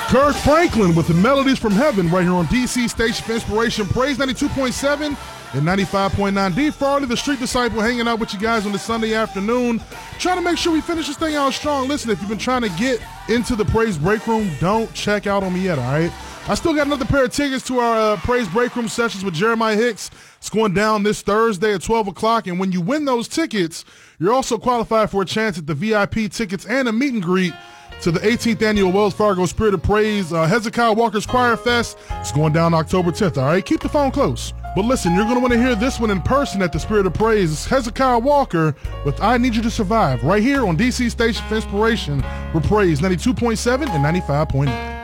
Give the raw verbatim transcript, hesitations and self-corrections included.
Kirk Franklin with the Melodies from Heaven right here on D C Station for Inspiration. Praise ninety-two point seven and ninety-five point nine. D. Farley, the Street Disciple, hanging out with you guys on this Sunday afternoon. Trying to make sure we finish this thing out strong. Listen, if you've been trying to get into the Praise Break Room, don't check out on me yet, all right? I still got another pair of tickets to our uh, Praise Break Room sessions with Jeremiah Hicks. It's going down this Thursday at twelve o'clock, and when you win those tickets, you're also qualified for a chance at the V I P tickets and a meet and greet to the eighteenth Annual Wells Fargo Spirit of Praise uh, Hezekiah Walker's Choir Fest. It's going down October tenth, all right? Keep the phone close. But listen, you're going to want to hear this one in person at the Spirit of Praise. It's Hezekiah Walker with I Need You to Survive right here on D C Station for Inspiration for Praise ninety-two point seven and ninety-five point nine.